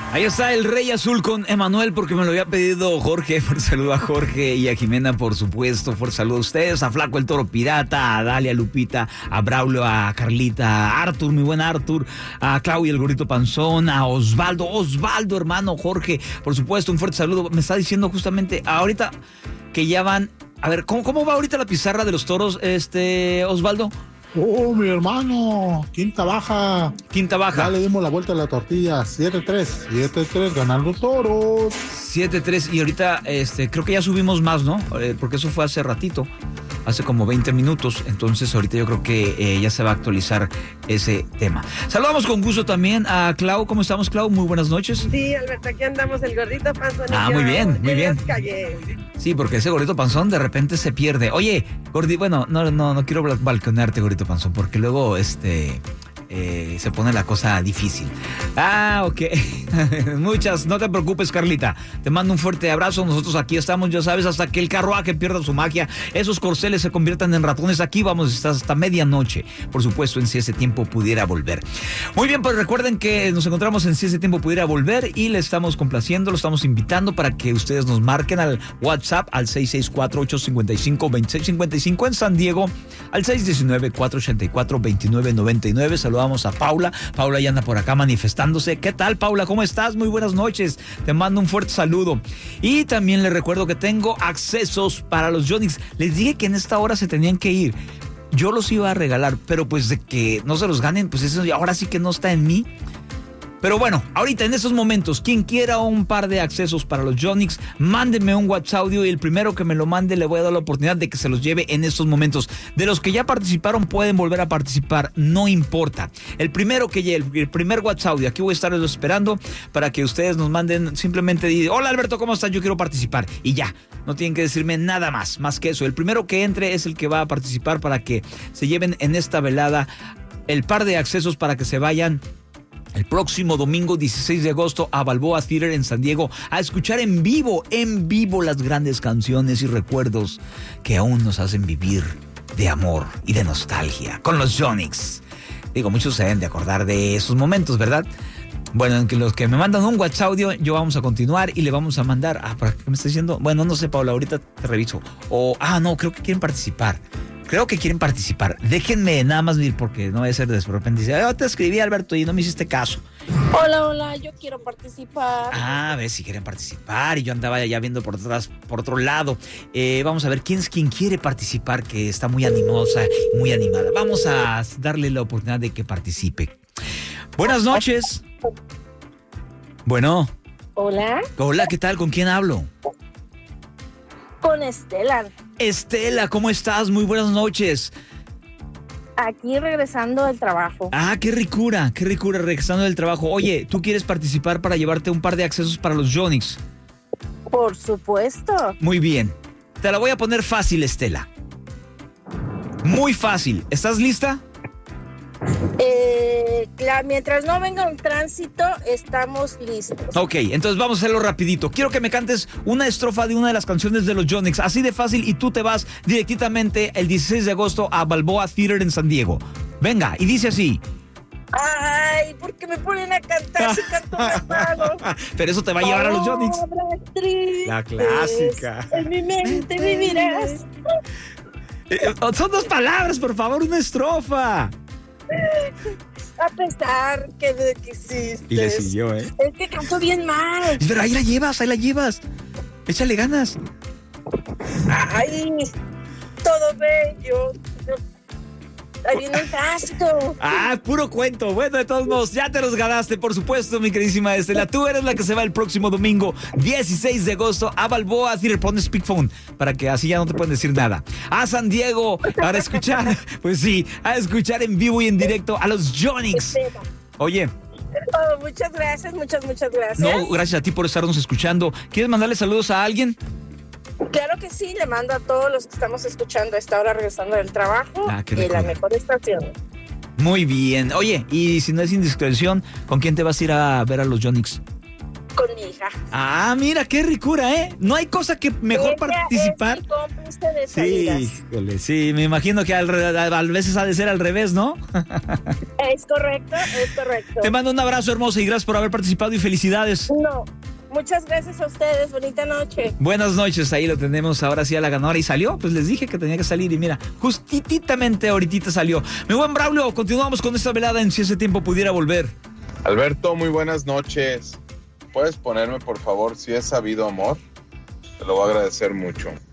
Ahí está el Rey Azul con Emanuel, porque me lo había pedido Jorge. Fuerte saludo a Jorge y a Jimena, por supuesto. Fuerte saludo a ustedes, a Flaco el Toro Pirata, a Dalia, a Lupita, a Braulio, a Carlita, a Artur, mi buen Artur, a Claudia el Gordito Panzón, a Osvaldo, hermano Jorge. Por supuesto, un fuerte saludo. Me está diciendo justamente ahorita que ya van... A ver, ¿cómo va ahorita la pizarra de los toros, Osvaldo? Oh, mi hermano, quinta baja. Ya le dimos la vuelta a la tortilla. 7-3, ganando toros. 7-3, y ahorita creo que ya subimos más, ¿no? Porque eso fue hace ratito, hace como 20 minutos. Entonces ahorita yo creo que ya se va a actualizar ese tema. Saludamos con gusto también a Clau. ¿Cómo estamos, Clau? Muy buenas noches. Sí, Alberto, aquí andamos, el Gordito Panzón. Muy bien. Sí, porque ese Gordito Panzón de repente se pierde. Oye, bueno, no quiero balconearte, Gordito Panzón, porque luego se pone la cosa difícil. Ok. No te preocupes, Carlita. Te mando un fuerte abrazo. Nosotros aquí estamos, ya sabes, hasta que el carruaje pierda su magia, esos corceles se conviertan en ratones. Aquí vamos a estar hasta medianoche, por supuesto, en Si Ese Tiempo Pudiera Volver. Muy bien, pues recuerden que nos encontramos en Si Ese Tiempo Pudiera Volver y le estamos complaciendo, lo estamos invitando para que ustedes nos marquen al WhatsApp al 664-855-2655 en San Diego, al 619-484-2999. Saludamos a Paula. Paula ya anda por acá manifestándose. ¿Qué tal, Paula? ¿Cómo estás? Muy buenas noches. Te mando un fuerte saludo. Y también les recuerdo que tengo accesos para los Yonix. Les dije que en esta hora se tenían que ir. Yo los iba a regalar, pero pues de que no se los ganen, pues eso ahora sí que no está en mí. Pero bueno, ahorita en estos momentos, quien quiera un par de accesos para los Yonix, mándenme un WhatsApp audio y el primero que me lo mande le voy a dar la oportunidad de que se los lleve en estos momentos. De los que ya participaron pueden volver a participar, no importa. El primero que llegue, el primer WhatsApp audio, aquí voy a estar esperando para que ustedes nos manden, simplemente digan: hola Alberto, ¿cómo estás? Yo quiero participar. Y ya, no tienen que decirme nada más que eso. El primero que entre es el que va a participar para que se lleven en esta velada el par de accesos para que se vayan el próximo domingo 16 de agosto a Balboa Theater en San Diego a escuchar en vivo las grandes canciones y recuerdos que aún nos hacen vivir de amor y de nostalgia con los Yonix. Digo, muchos se deben de acordar de esos momentos, ¿verdad? Bueno, en que los que me mandan un WhatsApp audio, yo vamos a continuar y le vamos a mandar... ¿para qué me está diciendo? Bueno, no sé, Paula, ahorita te reviso. No, creo que quieren participar. Déjenme nada más ir porque no voy a ser de repente. Dice: te escribí, Alberto, y no me hiciste caso. Hola, yo quiero participar. A ver si quieren participar. Y yo andaba ya viendo por otro lado. Vamos a ver quién es quien quiere participar, que está muy animosa, muy animada. Vamos a darle la oportunidad de que participe. Buenas noches. Bueno. Hola, ¿qué tal? ¿Con quién hablo? con Estela. Estela, ¿cómo estás? Muy buenas noches. Aquí regresando del trabajo. Qué ricura, regresando del trabajo. Oye, ¿tú quieres participar para llevarte un par de accesos para los Yonix? Por supuesto. Muy bien. Te la voy a poner fácil, Estela. Muy fácil. ¿Estás lista? Mientras no venga un tránsito, estamos listos. Ok, entonces vamos a hacerlo rapidito. Quiero que me cantes una estrofa de una de las canciones de los Yonix, así de fácil, y tú te vas directamente el 16 de agosto a Balboa Theater en San Diego. Venga, y dice así. Ay, ¿por qué me ponen a cantar si canto más malo? Pero eso te va a llevar a los Yonix. La clásica. En mi mente vivirás. Son dos palabras, por favor, una estrofa. A pesar que existes. Y le siguió, Es que canto bien mal. Pero ahí la llevas. Échale ganas. Ay, todo bello. Ahí viene el tránsito. Puro cuento. Bueno, de todos modos, ya te los ganaste, por supuesto, mi queridísima Estela. Tú eres la que se va el próximo domingo, 16 de agosto, a Balboa Theater. Pon speakphone para que así ya no te pueden decir nada. A San Diego para escuchar, pues sí, a escuchar en vivo y en directo a los Yonix. Oye. Muchas gracias, muchas gracias. No, gracias a ti por estarnos escuchando. ¿Quieres mandarle saludos a alguien? Claro que sí, le mando a todos los que estamos escuchando a esta hora regresando del trabajo y la mejor estación. Muy bien. Oye, y si no es indiscreción, ¿con quién te vas a ir a ver a los Yonix? Con mi hija. Ah, mira, qué ricura, ¿eh? No hay cosa que mejor participar. Es mi cómplice de salidas. Sí, híjole, sí, me imagino que a veces ha de ser al revés, ¿no? Es correcto. Te mando un abrazo, hermosa, y gracias por haber participado y felicidades. No, muchas gracias a ustedes, bonita noche. Buenas noches, ahí lo tenemos ahora sí a la ganadora y salió, pues les dije que tenía que salir y mira, justitamente ahorita salió. Mi buen Braulio, continuamos con esta velada en Si ese tiempo pudiera volver. Alberto, muy buenas noches. ¿Puedes ponerme, por favor, Si es sabido amor? Te lo voy a agradecer mucho.